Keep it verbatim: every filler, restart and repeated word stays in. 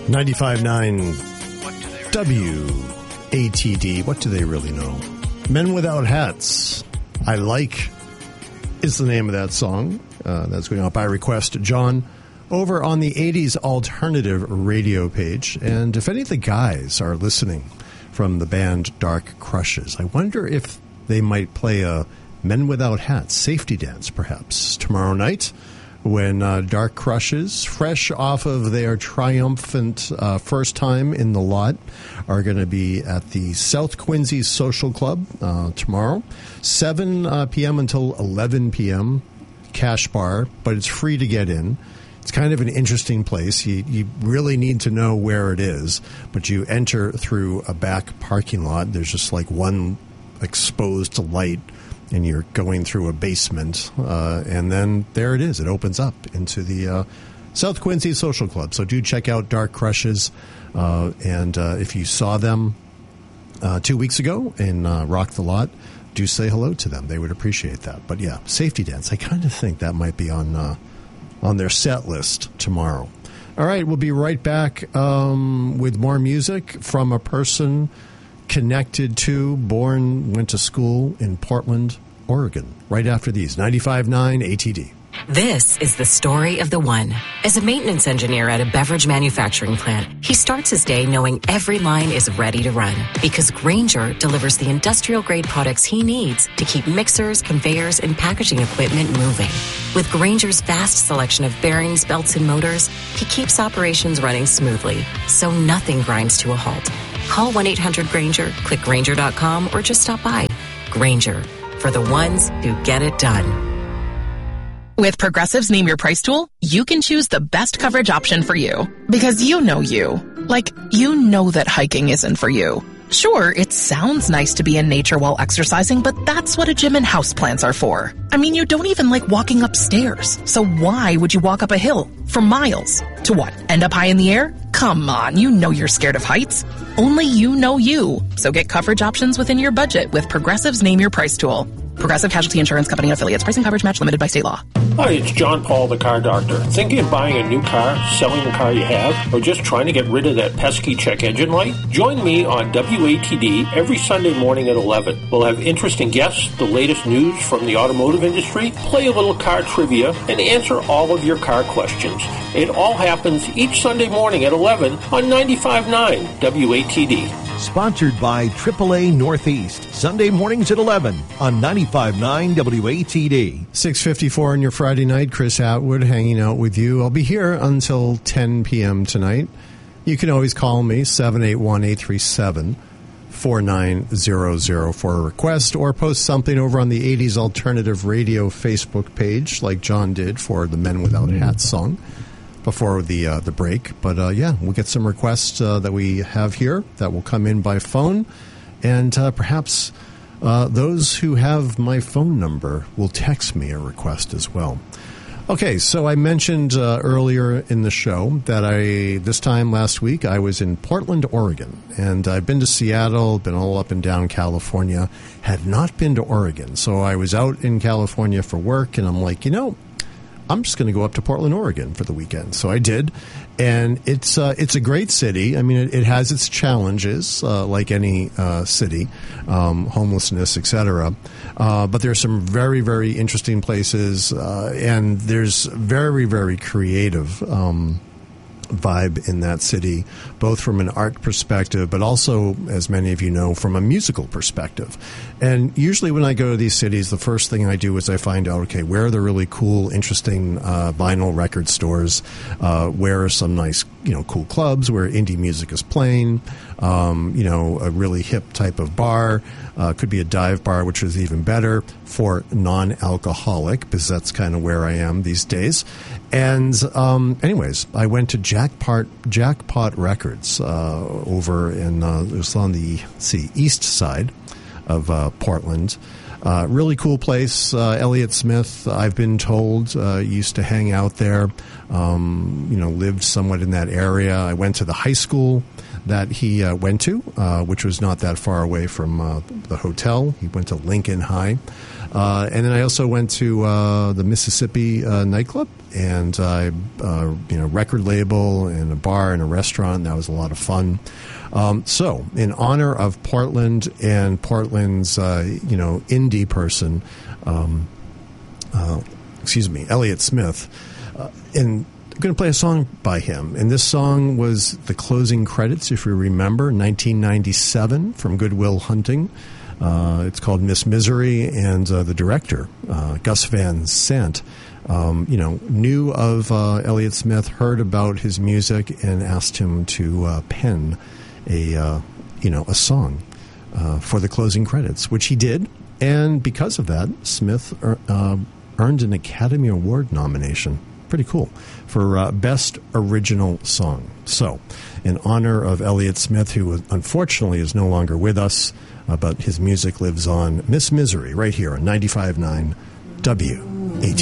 ninety-five point nine W A T D. What do they really know? Men Without Hats. I Like is the name of that song. Uh, that's going out by request, John, over on the eighties Alternative radio page. And if any of the guys are listening from the band Dark Crushes, I wonder if they might play a Men Without Hats safety dance, perhaps, tomorrow night, when uh, Dark Crushes, fresh off of their triumphant uh, first time in the lot, are going to be at the South Quincy Social Club uh, tomorrow, seven p.m. until eleven p.m., cash bar, but it's free to get in. It's kind of an interesting place. You, you really need to know where it is, but you enter through a back parking lot. There's just like one exposed light, and you're going through a basement, uh, and then there it is. It opens up into the uh, South Quincy Social Club. So do check out Dark Crushes, uh, and uh, if you saw them uh, two weeks ago in uh, Rock the Lot, do say hello to them. They would appreciate that. But yeah, Safety Dance, I kind of think that might be on uh, on their set list tomorrow. All right, we'll be right back um, with more music from a person connected to, born, went to school in Portland, Oregon, right after these. ninety-five point nine A T D. This is the story of the one. As a maintenance engineer at a beverage manufacturing plant, he starts his day knowing every line is ready to run because Grainger delivers the industrial-grade products he needs to keep mixers, conveyors, and packaging equipment moving. With Grainger's vast selection of bearings, belts, and motors, he keeps operations running smoothly, so nothing grinds to a halt. Call one eight hundred Grainger, click Grainger dot com, or just stop by. Grainger, for the ones who get it done. With Progressive's Name Your Price tool, you can choose the best coverage option for you. Because you know you. Like, you know that hiking isn't for you. Sure, it sounds nice to be in nature while exercising, but that's what a gym and houseplants are for. I mean, you don't even like walking upstairs. So why would you walk up a hill for miles? To what, end up high in the air? Come on, you know you're scared of heights. Only you know you. So get coverage options within your budget with Progressive's Name Your Price tool. Progressive Casualty Insurance Company and affiliates. Pricing coverage match limited by state law. Hi, it's John Paul, the car doctor. Thinking of buying a new car, selling the car you have, or just trying to get rid of that pesky check engine light? Join me on W A T D every Sunday morning at eleven. We'll have interesting guests, the latest news from the automotive industry, play a little car trivia, and answer all of your car questions. It all happens each Sunday morning at eleven on ninety-five point nine W A T D. Sponsored by triple A Northeast, Sunday mornings at eleven on ninety-five point nine W A T D. six fifty-four on your Friday night. Chris Atwood hanging out with you. I'll be here until ten p.m. tonight. You can always call me, seven eight one, eight three seven, four nine zero zero for a request, or post something over on the eighties Alternative Radio Facebook page, like John did for the Men Without Hats song before the uh, the break. But, uh, yeah, we'll get some requests uh, that we have here that will come in by phone. And uh, perhaps uh, those who have my phone number will text me a request as well. Okay, so I mentioned uh, earlier in the show that I, this time last week, I was in Portland, Oregon. And I've been to Seattle, been all up and down California, had not been to Oregon. So I was out in California for work, and I'm like, you know, I'm just going to go up to Portland, Oregon for the weekend. So I did, and it's uh, it's a great city. I mean, it, it has its challenges, uh, like any uh, city, um, homelessness, et cetera. Uh, but there's some very, very interesting places, uh, and there's very, very creative um vibe in that city, both from an art perspective, but also, as many of you know, from a musical perspective. And usually when I go to these cities, the first thing I do is I find out, okay, where are the really cool, interesting uh, vinyl record stores? Uh, where are some nice, you know, cool clubs where indie music is playing? Um, you know, a really hip type of bar. Uh, could be a dive bar, which is even better for non-alcoholic, because that's kind of where I am these days. And um, anyways, I went to Jackpot Jackpot Records uh, over in uh, it was on the let's see east side of uh, Portland. Uh, really cool place. Uh, Elliott Smith, I've been told, uh, used to hang out there. Um, you know, lived somewhat in that area. I went to the high school that he uh, went to, uh, which was not that far away from uh, the hotel. He went to Lincoln High. Uh, and then I also went to uh, the Mississippi uh, nightclub, and I, uh, you know, record label and a bar and a restaurant. That was a lot of fun. Um, so, in honor of Portland and Portland's, uh, you know, indie person, um, uh, excuse me, Elliott Smith, uh, and I'm going to play a song by him. And this song was the closing credits, if you remember, nineteen ninety-seven from Good Will Hunting. Uh, it's called Miss Misery, and uh, the director, uh, Gus Van Sant, um, you know, knew of uh, Elliott Smith, heard about his music, and asked him to uh, pen a, uh, you know, a song uh, for the closing credits, which he did. And because of that, Smith uh, earned an Academy Award nomination. Pretty cool for uh, Best Original Song. So, in honor of Elliott Smith, who unfortunately is no longer with us, uh, but his music lives on, Miss Misery, right here on ninety-five point nine W